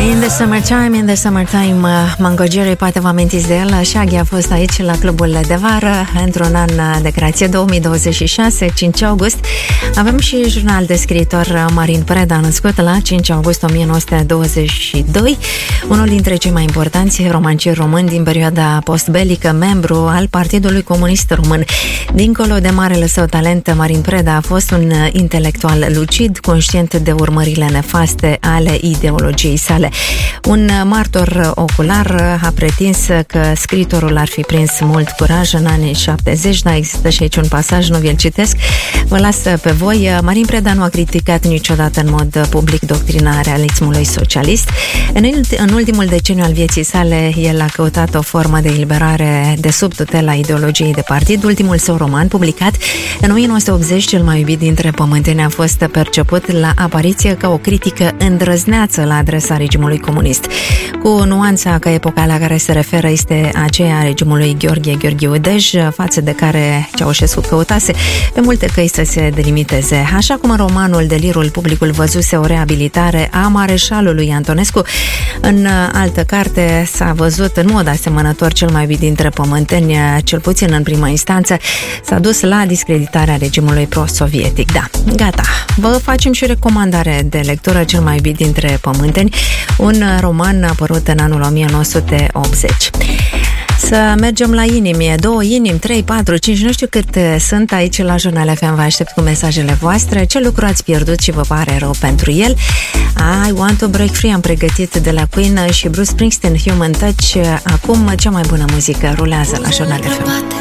In the summertime, Mango Jerry, poate vă amintiți de el. Shaggy a fost aici la clubul de vară într-un an de creație, 2026, 5 august. Avem și jurnal de scriitor Marin Preda, născut la 5 august 1922, unul dintre cei mai importanți romancieri români din perioada postbelică, membru al Partidului Comunist Român. Dincolo de marele său talent, Marin Preda a fost un intelectual lucid, conștient de urmările nefaste ale ideologiei sale. Un martor ocular a pretins că scriitorul ar fi prins mult curaj în anii 70, dar există și aici un pasaj, nu vi-l citesc, vă las pe voi. Marin Preda nu a criticat niciodată în mod public doctrina realismului socialist. În ultimul deceniu al vieții sale, el a căutat o formă de eliberare de sub tutela ideologiei de partid. Ultimul său roman, publicat în 1980, Cel mai iubit dintre pământeni, a fost perceput la apariție ca o critică îndrăzneață la adresa regimului comunist, cu nuanța că epoca la care se referă este aceea a regimului Gheorghe Gheorghiu-Dej, față de care Ceaușescu căutase pe multe căi să se delimiteze. Așa cum în romanul Delirul publicul văzuse o reabilitare a mareșalului Antonescu, în altă carte s-a văzut în mod asemănător Cel mai iubit dintre pământeni, cel puțin în prima instanță, s-a dus la discreditarea regimului pro-sovietic. Da, gata, vă facem și o recomandare de lectură, Cel mai iubit dintre pământeni, un roman apărut în anul 1980. Să mergem la inimi, 2 inimi, 3, 4, 5, nu știu cât sunt aici la Jurnal FM, vă aștept cu mesajele voastre, ce lucru ați pierdut și vă pare rău pentru el. I Want to Break Free am pregătit de la Queen și Bruce Springsteen, Human Touch. Acum cea mai bună muzică rulează la Jurnal FM.